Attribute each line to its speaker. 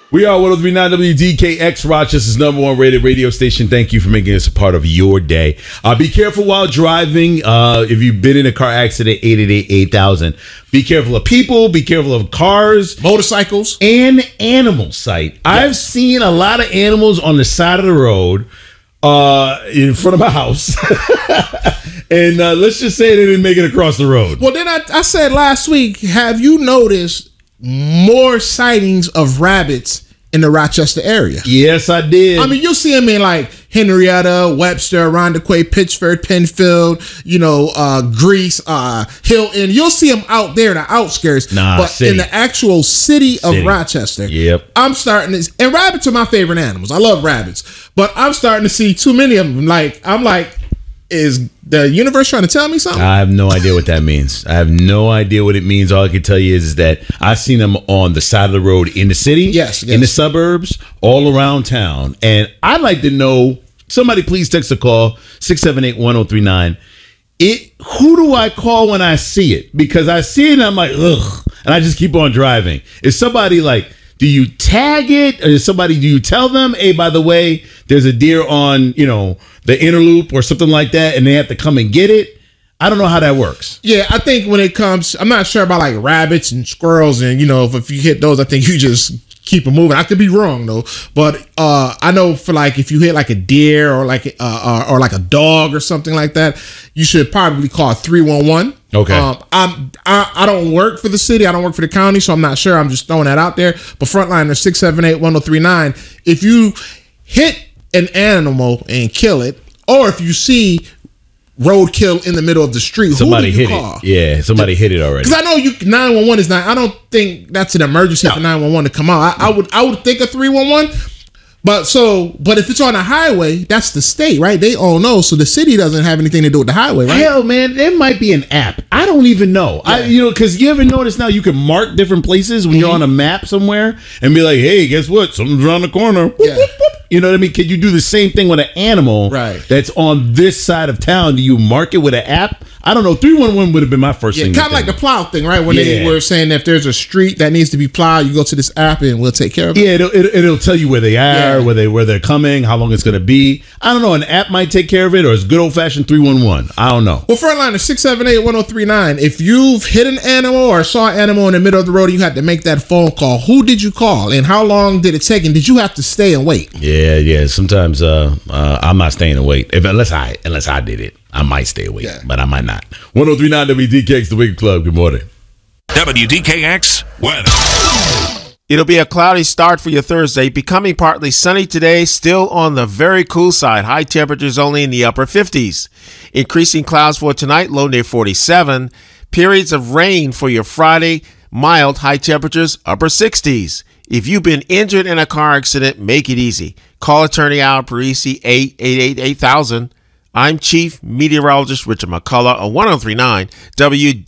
Speaker 1: We are 103.9 WDKX, Rochester's #1 rated radio station. Thank you for making us a part of your day. Be careful while driving. If you've been in a car accident, 888-8000. Be careful of people. Be careful of cars,
Speaker 2: motorcycles,
Speaker 1: and animal sight. Yeah. I've seen a lot of animals on the side of the road in front of my house. And let's just say they didn't make it across the road.
Speaker 2: Well, then I said last week, have you noticed more sightings of rabbits in the Rochester area?
Speaker 1: Yes, I did.
Speaker 2: I mean, you'll see them in like Henrietta, Webster, Rondequoit, Pittsford, Penfield, Greece, Hilton. You'll see them out there in the outskirts. But
Speaker 1: city.
Speaker 2: In the actual city of Rochester, I'm starting to, and rabbits are my favorite animals. I love rabbits, but I'm starting to see too many of them. I'm like, is the universe trying to tell me something?
Speaker 1: I have no idea what that means. I have no idea what it means. All I can tell you is that I've seen them on the side of the road in the city,
Speaker 2: yes.
Speaker 1: in the suburbs, all around town. And I'd like to know, somebody please text or call 678-1039. Who do I call when I see it? Because I see it and I'm like, ugh, and I just keep on driving. Is somebody like, do you tag it? Or do you tell them, hey, by the way, there's a deer on, the inner loop or something like that, and they have to come and get it? I don't know how that works.
Speaker 2: Yeah, I think when it comes, I'm not sure about like rabbits and squirrels, and if you hit those, I think you just keep it moving. I could be wrong though, but I know for like if you hit like a deer or like a dog or something like that, you should probably call 311.
Speaker 1: Okay.
Speaker 2: I don't work for the city. I don't work for the county, so I'm not sure. I'm just throwing that out there. But Frontliner 678-1039. If you hit an animal and kill it, or if you see roadkill in the middle of the street,
Speaker 1: somebody
Speaker 2: who do you
Speaker 1: hit
Speaker 2: call?
Speaker 1: it. Yeah, somebody hit it already.
Speaker 2: Because I know 911 is not. I don't think that's an emergency for 911 to come out. I would think a 311. But if it's on a highway, that's the state, right? They all know, so the city doesn't have anything to do with the highway, right?
Speaker 1: Hell, man, there might be an app. I don't even know.
Speaker 2: Yeah.
Speaker 1: Because you ever notice now you can mark different places when you're on a map somewhere and be like, hey, guess what? Something's around the corner. Whoop,
Speaker 2: Yeah.
Speaker 1: whoop, whoop. You know what I mean? Can you do the same thing with an animal that's on this side of town? Do you mark it with an app? I don't know. 311 would have been my first thing.
Speaker 2: Kind of like the plow thing, right? When they were saying that if there's a street that needs to be plowed, you go to this app and we'll take care of it.
Speaker 1: Yeah, it'll tell you where they are, where they're coming, how long it's going to be. I don't know. An app might take care of it, or it's good old fashioned 311. I don't know.
Speaker 2: Well, Frontliner 678-1039. If you've hit an animal or saw an animal in the middle of the road and you had to make that phone call, who did you call and how long did it take? And did you have to stay and wait?
Speaker 1: Yeah. Sometimes I'm not staying and wait. Unless I did it. I might stay awake, but I might not. 103.9 WDKX, the Wake Club. Good morning.
Speaker 3: WDKX weather.
Speaker 4: It'll be a cloudy start for your Thursday, becoming partly sunny today, still on the very cool side. High temperatures only in the upper 50s. Increasing clouds for tonight, low near 47. Periods of rain for your Friday, mild, high temperatures, upper 60s. If you've been injured in a car accident, make it easy. Call attorney Al Parisi, 888-8000. I'm Chief Meteorologist Richard McCullough on 103.9 WDKX.